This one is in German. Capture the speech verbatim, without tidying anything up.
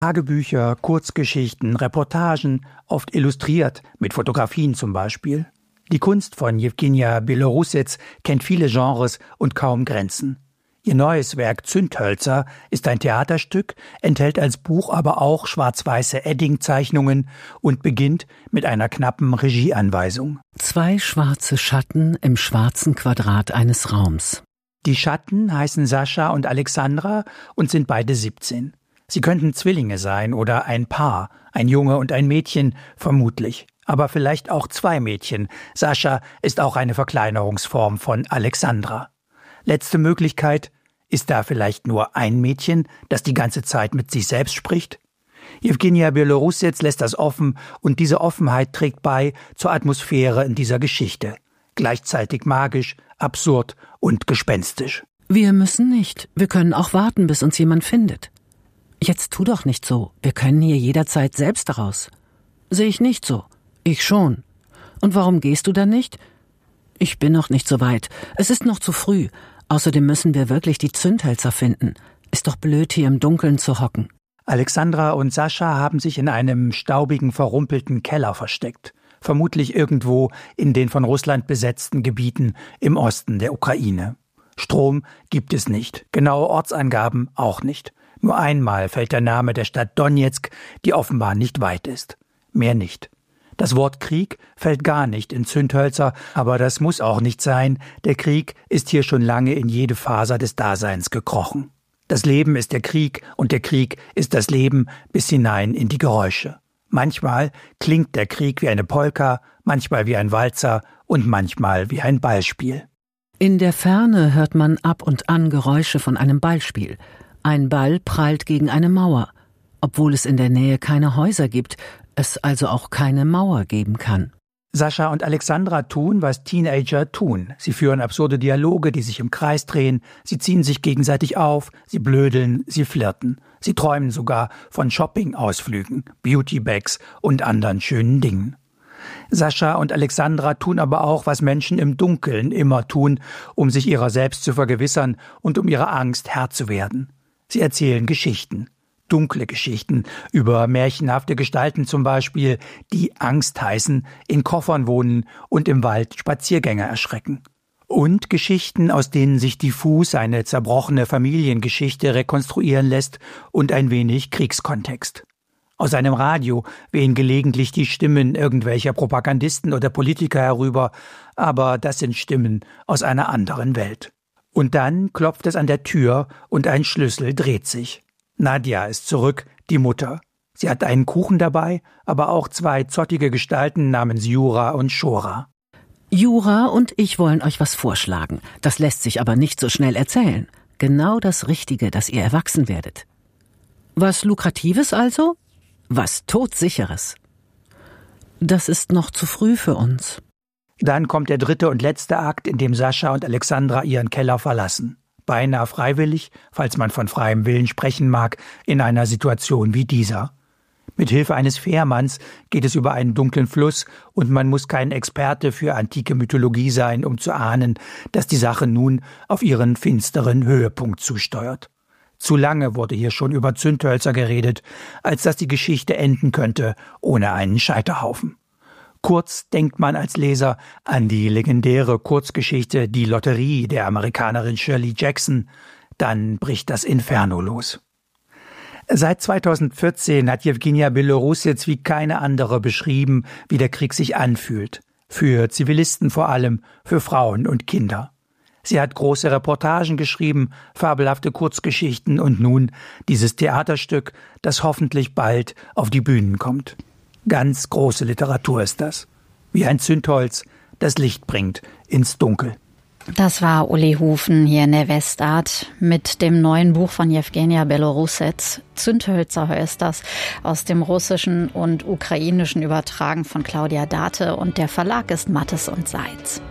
Tagebücher, Kurzgeschichten, Reportagen, oft illustriert, mit Fotografien zum Beispiel. Die Kunst von Jewgenija Belorussets kennt viele Genres und kaum Grenzen. Ihr neues Werk Zündhölzer ist ein Theaterstück, enthält als Buch aber auch schwarz-weiße Eddingzeichnungen und beginnt mit einer knappen Regieanweisung. Zwei schwarze Schatten im schwarzen Quadrat eines Raums. Die Schatten heißen Sascha und Alexandra und sind beide siebzehn. Sie könnten Zwillinge sein oder ein Paar, ein Junge und ein Mädchen, vermutlich. Aber vielleicht auch zwei Mädchen. Sascha ist auch eine Verkleinerungsform von Alexandra. Letzte Möglichkeit, ist da vielleicht nur ein Mädchen, das die ganze Zeit mit sich selbst spricht? Jewgenija Belorussets lässt das offen und diese Offenheit trägt bei zur Atmosphäre in dieser Geschichte. Gleichzeitig magisch, absurd und gespenstisch. Wir müssen nicht. Wir können auch warten, bis uns jemand findet. Jetzt tu doch nicht so. Wir können hier jederzeit selbst raus. Sehe ich nicht so. Ich schon. Und warum gehst du dann nicht? Ich bin noch nicht so weit. Es ist noch zu früh. Außerdem müssen wir wirklich die Zündhölzer finden. Ist doch blöd, hier im Dunkeln zu hocken. Alexandra und Sascha haben sich in einem staubigen, verrumpelten Keller versteckt. Vermutlich irgendwo in den von Russland besetzten Gebieten im Osten der Ukraine. Strom gibt es nicht. Genaue Ortsangaben auch nicht. Nur einmal fällt der Name der Stadt Donezk, die offenbar nicht weit ist. Mehr nicht. Das Wort Krieg fällt gar nicht in Zündhölzer, aber das muss auch nicht sein. Der Krieg ist hier schon lange in jede Faser des Daseins gekrochen. Das Leben ist der Krieg und der Krieg ist das Leben bis hinein in die Geräusche. Manchmal klingt der Krieg wie eine Polka, manchmal wie ein Walzer und manchmal wie ein Ballspiel. In der Ferne hört man ab und an Geräusche von einem Ballspiel. Ein Ball prallt gegen eine Mauer, obwohl es in der Nähe keine Häuser gibt, es also auch keine Mauer geben kann. Sascha und Alexandra tun, was Teenager tun. Sie führen absurde Dialoge, die sich im Kreis drehen, sie ziehen sich gegenseitig auf, sie blödeln, sie flirten. Sie träumen sogar von Shopping-Ausflügen, Beauty-Bags und anderen schönen Dingen. Sascha und Alexandra tun aber auch, was Menschen im Dunkeln immer tun, um sich ihrer selbst zu vergewissern und um ihrer Angst Herr zu werden. Sie erzählen Geschichten. Dunkle Geschichten über märchenhafte Gestalten zum Beispiel, die Angst heißen, in Koffern wohnen und im Wald Spaziergänger erschrecken. Und Geschichten, aus denen sich diffus eine zerbrochene Familiengeschichte rekonstruieren lässt und ein wenig Kriegskontext. Aus einem Radio wehen gelegentlich die Stimmen irgendwelcher Propagandisten oder Politiker herüber, aber das sind Stimmen aus einer anderen Welt. Und dann klopft es an der Tür und ein Schlüssel dreht sich. Nadja ist zurück, die Mutter. Sie hat einen Kuchen dabei, aber auch zwei zottige Gestalten namens Jura und Schora. Jura und ich wollen euch was vorschlagen. Das lässt sich aber nicht so schnell erzählen. Genau das Richtige, dass ihr erwachsen werdet. Was Lukratives also? Was Todsicheres. Das ist noch zu früh für uns. Dann kommt der dritte und letzte Akt, in dem Sascha und Alexandra ihren Keller verlassen. Beinahe freiwillig, falls man von freiem Willen sprechen mag, in einer Situation wie dieser. Mit Hilfe eines Fährmanns geht es über einen dunklen Fluss und man muss kein Experte für antike Mythologie sein, um zu ahnen, dass die Sache nun auf ihren finsteren Höhepunkt zusteuert. Zu lange wurde hier schon über Zündhölzer geredet, als dass die Geschichte enden könnte ohne einen Scheiterhaufen. Kurz denkt man als Leser an die legendäre Kurzgeschichte Die Lotterie der Amerikanerin Shirley Jackson, dann bricht das Inferno los. Seit zweitausendvierzehn hat Jewgenija Belorussets wie keine andere beschrieben, wie der Krieg sich anfühlt. Für Zivilisten vor allem, für Frauen und Kinder. Sie hat große Reportagen geschrieben, fabelhafte Kurzgeschichten und nun dieses Theaterstück, das hoffentlich bald auf die Bühnen kommt. Ganz große Literatur ist das. Wie ein Zündholz, das Licht bringt ins Dunkel. Das war Uli Hufen hier in der Westart mit dem neuen Buch von Jewgenija Belorussets. Zündhölzer heißt das, aus dem Russischen und Ukrainischen übertragen von Claudia Date und der Verlag ist Mattes und Seitz.